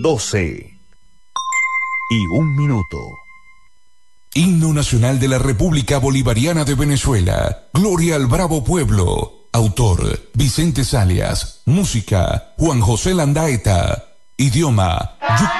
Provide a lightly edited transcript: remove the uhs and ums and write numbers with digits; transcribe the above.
12:01. Himno Nacional de la República Bolivariana de Venezuela. Gloria al bravo pueblo. Autor, Vicente Salias. Música, Juan José Landaeta. Idioma,